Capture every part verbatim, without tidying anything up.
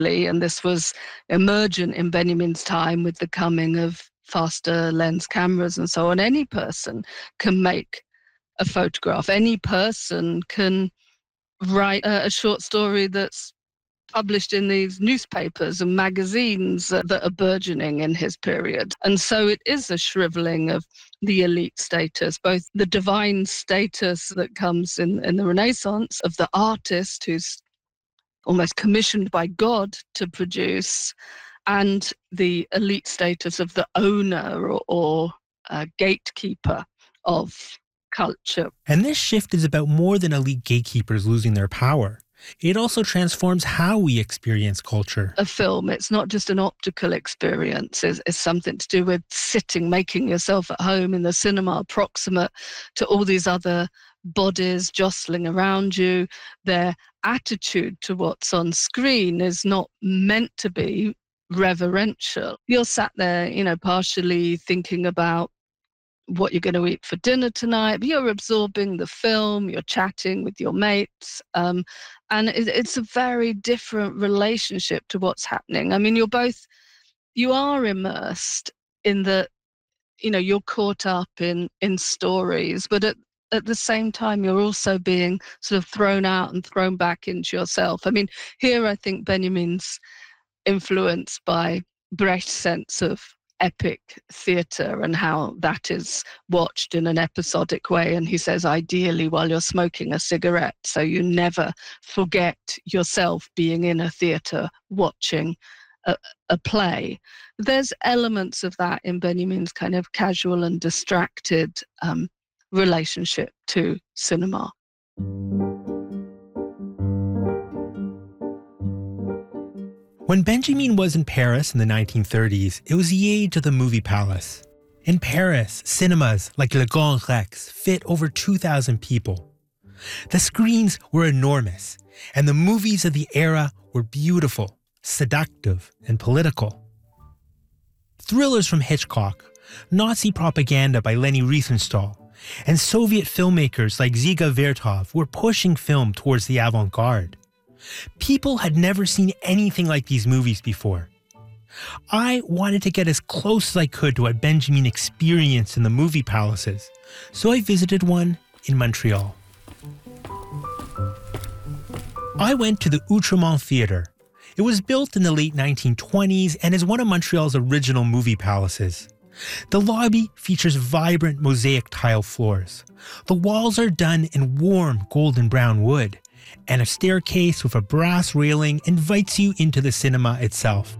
And this was emergent in Benjamin's time with the coming of faster lens cameras and so on. Any person can make a photograph. Any person can write a, a short story that's published in these newspapers and magazines that, that are burgeoning in his period. And so it is a shriveling of the elite status, both the divine status that comes in, in the Renaissance of the artist who's almost commissioned by God to produce, and the elite status of the owner or, or uh, gatekeeper of culture. And this shift is about more than elite gatekeepers losing their power. It also transforms how we experience culture. A film, it's not just an optical experience. It's, it's something to do with sitting, making yourself at home in the cinema, proximate to all these other bodies jostling around you. Their attitude to what's on screen is not meant to be reverential. You're sat there, you know, partially thinking about what you're going to eat for dinner tonight, but you're absorbing the film, you're chatting with your mates, um, and it, it's a very different relationship to what's happening. I mean, you're both, you are immersed in the, you know, you're caught up in, in stories, but at, at the same time, you're also being sort of thrown out and thrown back into yourself. I mean, here I think Benjamin's influenced by Brecht's sense of epic theatre and how that is watched in an episodic way. And he says, ideally, while you're smoking a cigarette, so you never forget yourself being in a theatre watching a, a play. There's elements of that in Benjamin's kind of casual and distracted um, relationship to cinema. When Benjamin was in Paris in the nineteen thirties, it was the age of the movie palace. In Paris, cinemas like Le Grand Rex fit over two thousand people. The screens were enormous, and the movies of the era were beautiful, seductive, and political. Thrillers from Hitchcock, Nazi propaganda by Leni Riefenstahl, and Soviet filmmakers like Dziga Vertov were pushing film towards the avant-garde. People had never seen anything like these movies before. I wanted to get as close as I could to what Benjamin experienced in the movie palaces, so I visited one in Montreal. I went to the Outremont Theatre. It was built in the late nineteen twenties and is one of Montreal's original movie palaces. The lobby features vibrant mosaic tile floors. The walls are done in warm golden brown wood, and a staircase with a brass railing invites you into the cinema itself.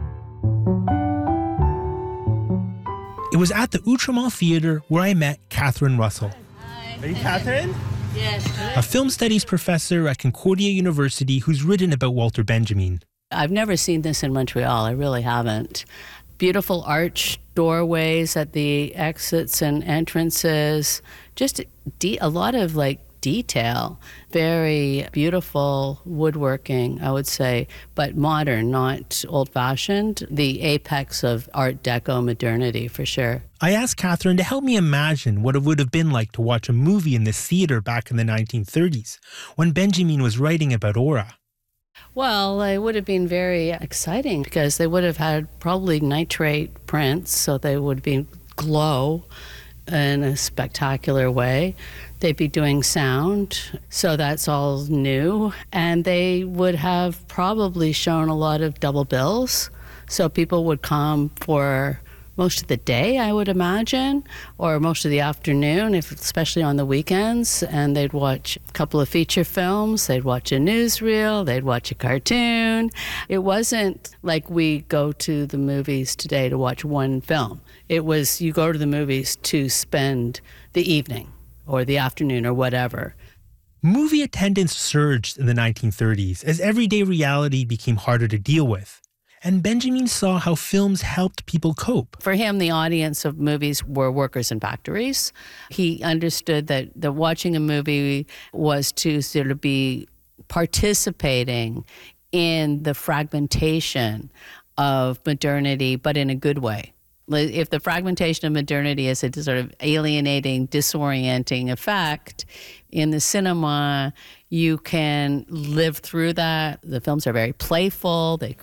It was at the Outremont Theatre where I met Catherine Russell. Hi. Are you Catherine? Yes. A film studies professor at Concordia University who's written about Walter Benjamin. I've never seen this in Montreal. I really haven't. Beautiful arch doorways at the exits and entrances. Just de- a lot of like detail. Very beautiful woodworking, I would say, but modern, not old-fashioned. The apex of Art Deco modernity, for sure. I asked Catherine to help me imagine what it would have been like to watch a movie in this theater back in the nineteen thirties, when Benjamin was writing about Aura. Well, it would have been very exciting because they would have had probably nitrate prints, so they would be glow in a spectacular way. They'd be doing sound, so that's all new. And they would have probably shown a lot of double bills, so people would come for most of the day, I would imagine, or most of the afternoon, if especially on the weekends, and they'd watch a couple of feature films, they'd watch a newsreel, they'd watch a cartoon. It wasn't like we go to the movies today to watch one film. It was you go to the movies to spend the evening or the afternoon or whatever. Movie attendance surged in the nineteen thirties as everyday reality became harder to deal with. And Benjamin saw how films helped people cope. For him, the audience of movies were workers in factories. He understood that, that watching a movie was to sort of be participating in the fragmentation of modernity, but in a good way. If the fragmentation of modernity is a sort of alienating, disorienting effect, in the cinema, You can live through that. The films are very playful. They